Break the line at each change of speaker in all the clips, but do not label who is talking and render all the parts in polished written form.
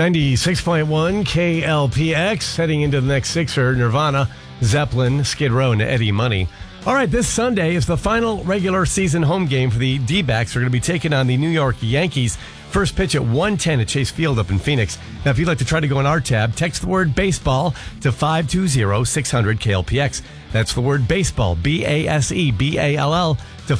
96.1 KLPX, heading into the next sixer, Nirvana, Zeppelin, Skid Row, and Eddie Money. All right, this Sunday is the final regular season home game for the D-backs. They're going to be taking on the New York Yankees. First pitch at 1:10 at Chase Field up in Phoenix. Now, if you'd like to try to go on our tab, text the word baseball to 520-600-KLPX. That's the word baseball, BASEBALL, to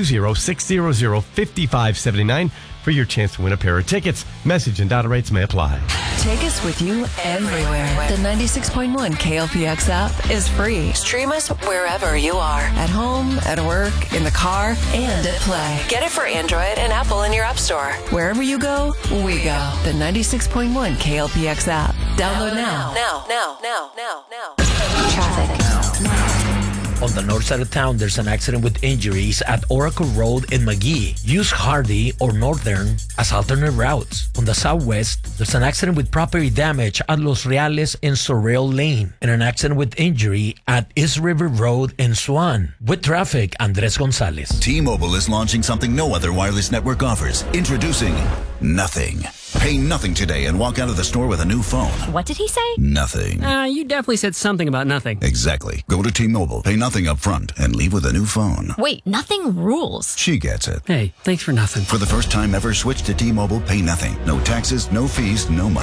520-600-5579 for your chance to win a pair of tickets. Message and data rates may apply.
Take us with you everywhere. The 96.1 KLPX app is free. Stream us wherever you are. At home, at work, in the car, and at play. Get it for Android and Apple in your app store. Wherever you go, we go. The 96.1 KLPX app. Download now. Now.
Traffic. On the north side of town, there's an accident with injuries at Oracle Road in McGee. Use Hardy or Northern as alternate routes. On the southwest, there's an accident with property damage at Los Reales in Sorrel Lane, and an accident with injury at East River Road in Swan. With traffic, Andres Gonzalez.
T-Mobile is launching something no other wireless network offers. Introducing Nothing. Pay nothing today and walk out of the store with a new phone.
What did he say?
Nothing.
You definitely said something about nothing.
Exactly. Go to T-Mobile, pay nothing up front, and leave with a new phone.
Wait, nothing rules.
She gets it.
Hey, thanks for nothing.
For the first time ever, switch to T-Mobile, pay nothing. No taxes, no fees, no money.